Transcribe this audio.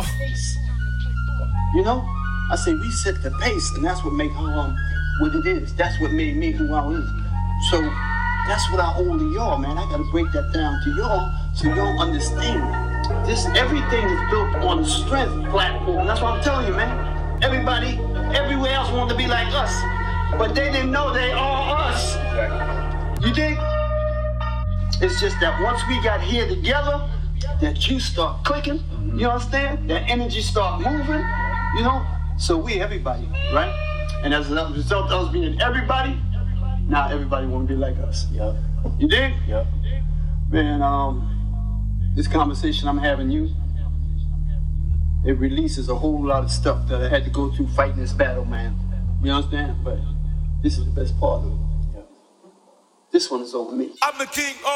pace. You know? I say we set the pace, and that's what make what it is. That's what made me who I am. So that's what I owe to y'all, man. I gotta break that down to y'all so y'all understand. Everything is built on a strength platform. That's what I'm telling you, man. Everybody, everywhere else wanted to be like us, but they didn't know they are us. You dig? It's just that once we got here together, that you start clicking, you understand? That energy start moving, you know? So we everybody, right? And as a result of us being everybody, now everybody want to be like us. Yeah. You dig? Yeah. Man, this conversation I'm having it releases a whole lot of stuff that I had to go through fighting this battle, man. You understand? But this is the best part of it. Yeah. This one is on me. I'm the king.